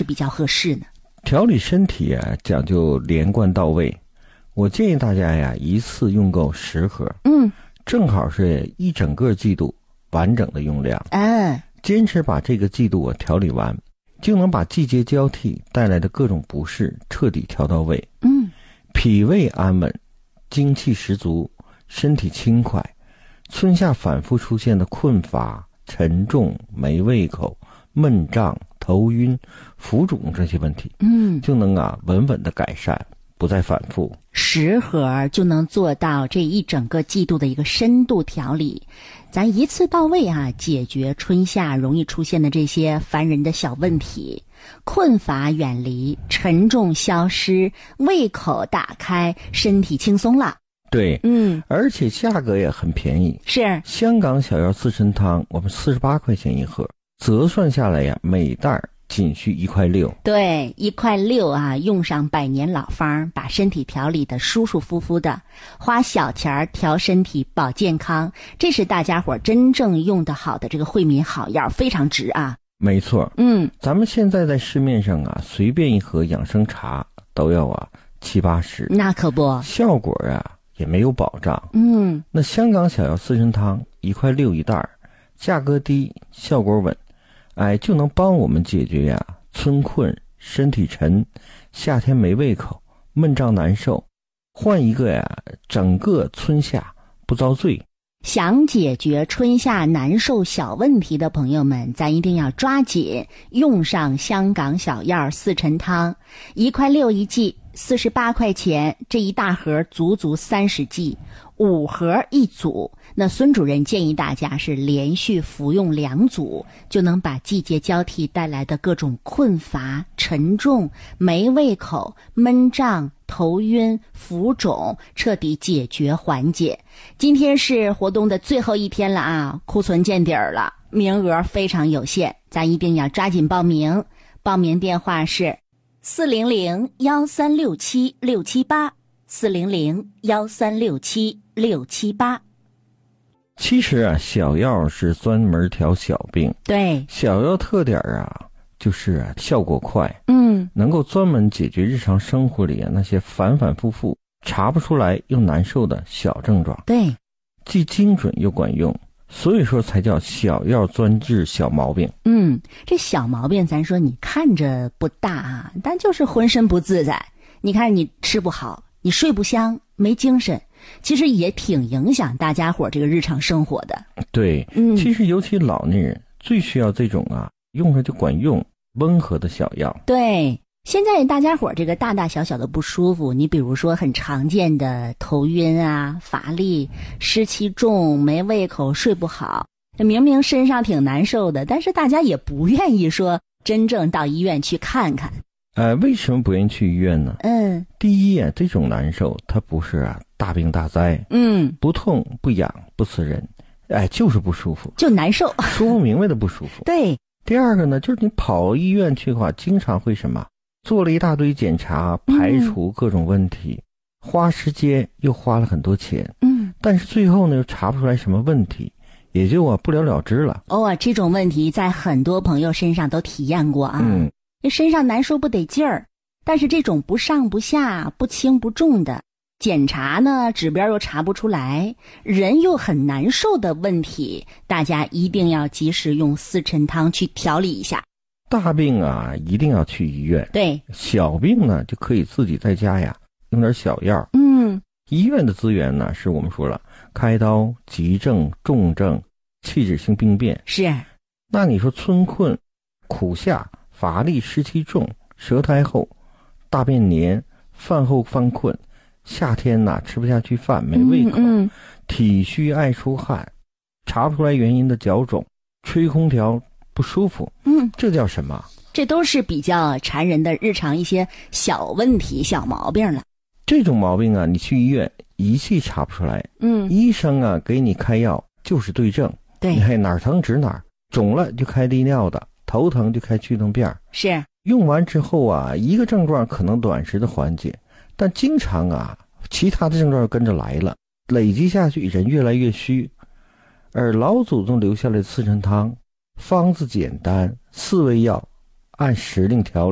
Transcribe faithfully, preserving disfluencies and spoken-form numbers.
是比较合适呢？ 调理身体啊，讲究连贯到位。我建议大家呀，一次用够十盒， 嗯， 正好是一整个季度完整的用量。 嗯， 坚持把这个季度啊调理完，就能把季节交替带来的各种不适彻底调到位。 嗯， 脾胃安稳，精气十足，身体轻快。春夏反复出现的困乏、沉重、没胃口、闷胀、头晕、浮肿这些问题， 嗯， 就能啊稳稳的改善，不再反复。 十盒就能做到这一整个季度的一个深度调理，咱一次到位啊，解决春夏容易出现的这些烦人的小问题，困乏远离，沉重消失，胃口打开，身体轻松了。 对， 嗯， 而且价格也很便宜。 是香港小药四神汤，我们四十八块钱一盒，折算下来呀，每袋仅需一块六。 对，一块六啊，用上百年老方，把身体调理的舒舒服服的，花小钱调身体保健康，这是大家伙真正用得好的这个惠民好药，非常值啊。 没错， 嗯， 咱们现在在市面上啊，随便一盒养生茶都要啊七八十， 那可不， 效果啊也没有保障。 嗯， 那香港小药四神汤一块六一袋，价格低，效果稳，哎，就能帮我们解决呀春困、身体沉、夏天没胃口、闷胀难受，换一个呀整个春夏不遭罪。 想解决春夏难受小问题的朋友们，咱一定要抓紧用上香港小药四陈汤，一块六一剂，四十八块钱，这一大盒足足三十剂，五盒一组。那孙主任建议大家是连续服用两组，就能把季节交替带来的各种困乏、沉重、没胃口、闷胀、头晕、浮肿彻底解决缓解。今天是活动的最后一天了啊，库存见底儿了，名额非常有限，咱一定要抓紧报名。报名电话是四零零幺三六七六七八，四零零幺三六七六七八。 其实啊，小药是专门调小病。 对， 小药特点啊，就是啊效果快， 嗯， 能够专门解决日常生活里啊那些反反复复查不出来又难受的小症状。 对， 既精准又管用，所以说才叫小药专治小毛病。 嗯，这小毛病咱说你看着不大啊，但就是浑身不自在。你看你吃不好，你睡不香，没精神，其实也挺影响大家伙这个日常生活的。 对， 嗯， 其实尤其老年人最需要这种啊用着就管用温和的小药。 对，现在大家伙这个大大小小的不舒服，你比如说很常见的头晕啊、乏力、湿气重、没胃口、睡不好，明明身上挺难受的，但是大家也不愿意说真正到医院去看看。 呃，为什么不愿意去医院呢？ 嗯， 第一啊，这种难受它不是啊大病大灾， 嗯， 不痛不痒不刺人，哎，就是不舒服， 就难受， 说不明白的不舒服。 对。 第二个呢，就是你跑医院去的话，经常会什么，做了一大堆检查，排除各种问题，嗯、花时间又花了很多钱， 嗯， 但是最后呢又查不出来什么问题，也就啊不了了之了。 哦，这种问题在很多朋友身上都体验过啊。 嗯， 这身上难受不得劲儿，但是这种不上不下、不轻不重的检查呢，指标又查不出来，人又很难受的问题，大家一定要及时用四陈汤去调理一下。 大病啊一定要去医院， 对， 小病呢就可以自己在家呀用点小药。 嗯， 医院的资源呢是我们说了开刀、急症、重症、器质性病变。 是， 那你说春困、苦夏、乏力、湿气重、舌苔厚、大便黏、饭后犯困，夏天呐、啊、吃不下去饭，没胃口， 嗯嗯、 体虚爱出汗，查不出来原因的脚肿，吹空调不舒服， 嗯， 这叫什么？ 这都是比较缠人的日常一些小问题、小毛病了。 这种毛病啊，你去医院仪器查不出来， 嗯， 医生啊给你开药就是对症， 对， 你还哪儿疼指哪儿，肿了就开利尿的，头疼就开去痛片， 是用完之后啊，一个症状可能短时的缓解，但经常啊，其他的症状跟着来了，累积下去，人越来越虚。而老祖宗留下来的四神汤，方子简单，四味药，按时令调理。